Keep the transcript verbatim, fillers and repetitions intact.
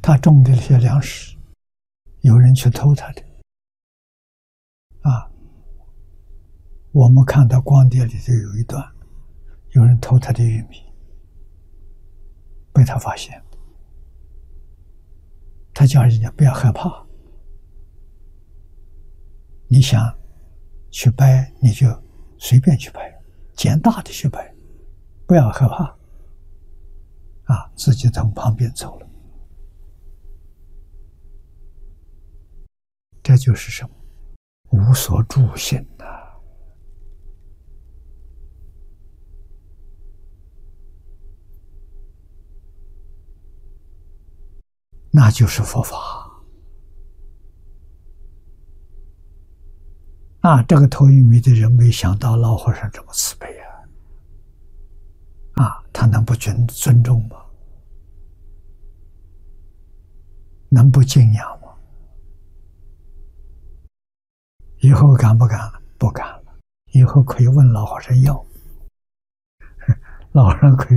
他种的那些粮食，有人去偷他的。啊，我们看到光碟里头有一段，有人偷他的玉米，被他发现，他叫人家不要害怕，你想去掰你就随便去掰，捡大的去掰，不要害怕。啊，自己从旁边走了。这就是什么？无所住心呐、啊。那就是佛法。啊，这个偷玉米的人没想到老和尚这么慈悲啊！啊，他能不尊尊重吗？能不敬仰吗？以后敢不敢？不敢了。以后可以问老和尚要，老和尚可以。